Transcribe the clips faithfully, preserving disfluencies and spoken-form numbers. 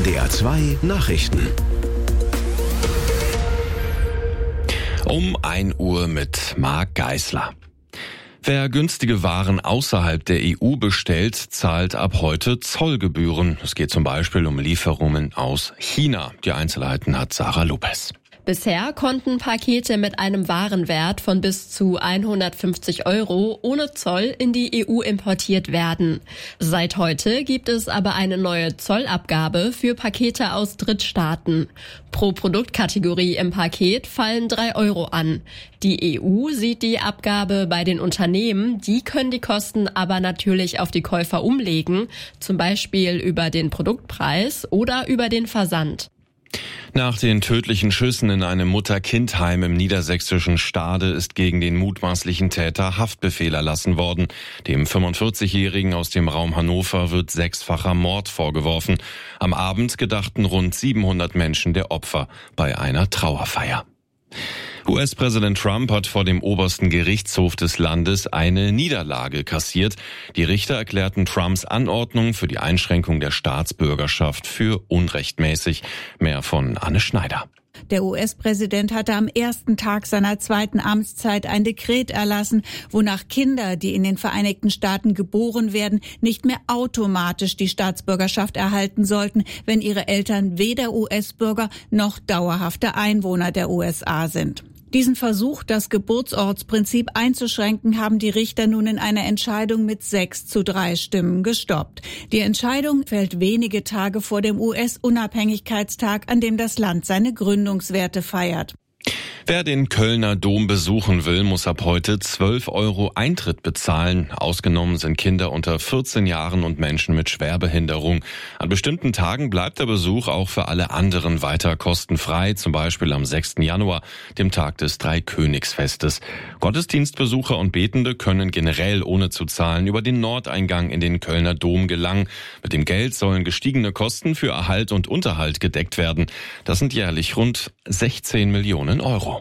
N D R zwei Nachrichten. Um ein Uhr mit Marc Geisler. Wer günstige Waren außerhalb der E U bestellt, zahlt ab heute Zollgebühren. Es geht zum Beispiel um Lieferungen aus China. Die Einzelheiten hat Sarah Lopez. Bisher konnten Pakete mit einem Warenwert von bis zu hundertfünfzig Euro ohne Zoll in die E U importiert werden. Seit heute gibt es aber eine neue Zollabgabe für Pakete aus Drittstaaten. Pro Produktkategorie im Paket fallen drei Euro an. Die E U sieht die Abgabe bei den Unternehmen, die können die Kosten aber natürlich auf die Käufer umlegen, zum Beispiel über den Produktpreis oder über den Versand. Nach den tödlichen Schüssen in einem Mutter-Kind-Heim im niedersächsischen Stade ist gegen den mutmaßlichen Täter Haftbefehl erlassen worden. Dem fünfundvierzigjährigen aus dem Raum Hannover wird sechsfacher Mord vorgeworfen. Am Abend gedachten rund siebenhundert Menschen der Opfer bei einer Trauerfeier. U S-Präsident Trump hat vor dem obersten Gerichtshof des Landes eine Niederlage kassiert. Die Richter erklärten Trumps Anordnung für die Einschränkung der Staatsbürgerschaft für unrechtmäßig. Mehr von Anne Schneider. Der U S-Präsident hatte am ersten Tag seiner zweiten Amtszeit ein Dekret erlassen, wonach Kinder, die in den Vereinigten Staaten geboren werden, nicht mehr automatisch die Staatsbürgerschaft erhalten sollten, wenn ihre Eltern weder U S-Bürger noch dauerhafte Einwohner der U S A sind. Diesen Versuch, das Geburtsortsprinzip einzuschränken, haben die Richter nun in einer Entscheidung mit sechs zu drei Stimmen gestoppt. Die Entscheidung fällt wenige Tage vor dem U S-Unabhängigkeitstag, an dem das Land seine Gründungswerte feiert. Wer den Kölner Dom besuchen will, muss ab heute zwölf Euro Eintritt bezahlen. Ausgenommen sind Kinder unter vierzehn Jahren und Menschen mit Schwerbehinderung. An bestimmten Tagen bleibt der Besuch auch für alle anderen weiter kostenfrei, zum Beispiel am sechsten Januar, dem Tag des Dreikönigsfestes. Gottesdienstbesucher und Betende können generell ohne zu zahlen über den Nordeingang in den Kölner Dom gelangen. Mit dem Geld sollen gestiegene Kosten für Erhalt und Unterhalt gedeckt werden. Das sind jährlich rund sechzehn Millionen Euro.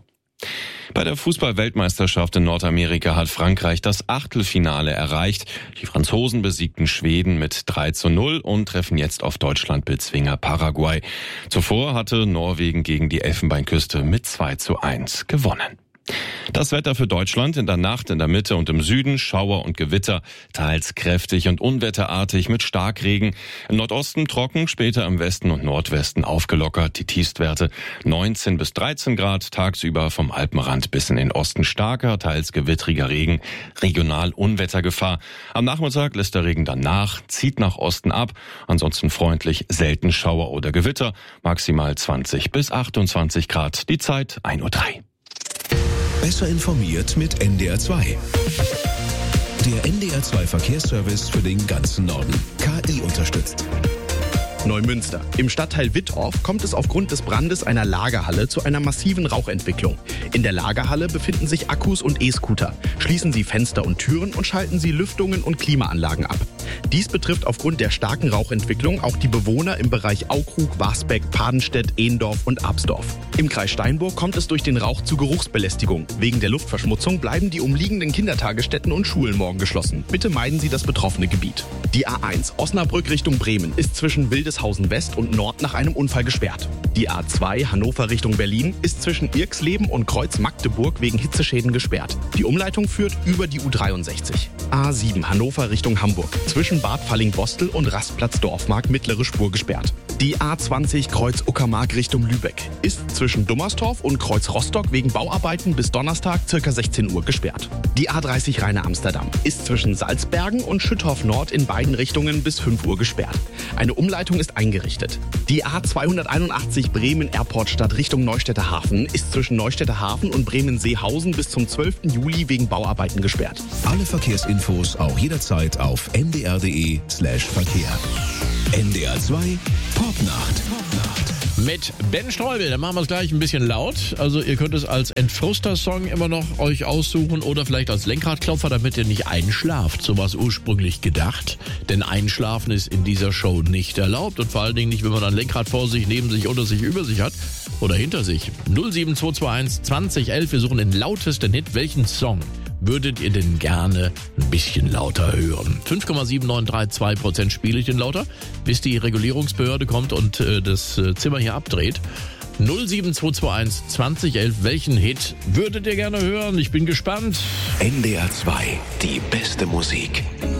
Bei der Fußball-Weltmeisterschaft in Nordamerika hat Frankreich das Achtelfinale erreicht. Die Franzosen besiegten Schweden mit drei zu null und treffen jetzt auf Deutschland-Bezwinger Paraguay. Zuvor hatte Norwegen gegen die Elfenbeinküste mit zwei zu eins gewonnen. Das Wetter für Deutschland: in der Nacht in der Mitte und im Süden Schauer und Gewitter, teils kräftig und unwetterartig mit Starkregen. Im Nordosten trocken, später im Westen und Nordwesten aufgelockert. Die Tiefstwerte neunzehn bis dreizehn Grad, tagsüber vom Alpenrand bis in den Osten starker, teils gewittriger Regen, regional Unwettergefahr. Am Nachmittag lässt der Regen dann nach, zieht nach Osten ab, ansonsten freundlich, selten Schauer oder Gewitter, maximal zwanzig bis achtundzwanzig Grad, die Zeit ein Uhr drei. Besser informiert mit N D R zwei. Der N D R zwei Verkehrsservice für den ganzen Norden. K I unterstützt. Neumünster. Im Stadtteil Wittorf kommt es aufgrund des Brandes einer Lagerhalle zu einer massiven Rauchentwicklung. In der Lagerhalle befinden sich Akkus und E-Scooter. Schließen Sie Fenster und Türen und schalten Sie Lüftungen und Klimaanlagen ab. Dies betrifft aufgrund der starken Rauchentwicklung auch die Bewohner im Bereich Aukrug, Wasbeck, Padenstedt, Ehendorf und Absdorf. Im Kreis Steinburg kommt es durch den Rauch zu Geruchsbelästigung. Wegen der Luftverschmutzung bleiben die umliegenden Kindertagesstätten und Schulen morgen geschlossen. Bitte meiden Sie das betroffene Gebiet. Die A eins Osnabrück Richtung Bremen ist zwischen Wildeshausen West und Nord nach einem Unfall gesperrt. Die A zwei Hannover Richtung Berlin ist zwischen Irxleben und Kreuz Magdeburg wegen Hitzeschäden gesperrt. Die Umleitung führt über die U dreiundsechzig. A sieben Hannover Richtung Hamburg zwischen Bad Falling-Bostel und Rastplatz Dorfmark mittlere Spur gesperrt. Die A zwanzig Kreuz Uckermark Richtung Lübeck ist zwischen Dummerstorf und Kreuz Rostock wegen Bauarbeiten bis Donnerstag ca. sechzehn Uhr gesperrt. Die A dreißig Rheine Amsterdam ist zwischen Salzbergen und Schüttorf Nord in beiden Richtungen bis fünf Uhr gesperrt. Eine Umleitung ist eingerichtet. Die A zweihunderteinundachtzig Bremen Airport Stadt Richtung Neustädter Hafen ist zwischen Neustädter Hafen und Bremen-Seehausen bis zum zwölften Juli wegen Bauarbeiten gesperrt. Alle Verkehrsinfos auch jederzeit auf n d r punkt d e slash Verkehr. N D R zwei Popnacht. Mit Ben Streubel, dann machen wir es gleich ein bisschen laut. Also ihr könnt es als Entfroster-Song immer noch euch aussuchen oder vielleicht als Lenkradklopfer, damit ihr nicht einschlaft. So war es ursprünglich gedacht. Denn Einschlafen ist in dieser Show nicht erlaubt und vor allen Dingen nicht, wenn man ein Lenkrad vor sich, neben sich, unter sich, über sich hat oder hinter sich. null sieben zwei zwei eins zwanzig elf, wir suchen den lautesten Hit. Welchen Song würdet ihr denn gerne ein bisschen lauter hören? fünf Komma sieben neun drei zwei Prozent spiele ich den lauter, bis die Regulierungsbehörde kommt und äh, das äh, Zimmer hier abdreht. null sieben zwei zwei eins zwanzig elf. Welchen Hit würdet ihr gerne hören? Ich bin gespannt. N D R zwei, die beste Musik.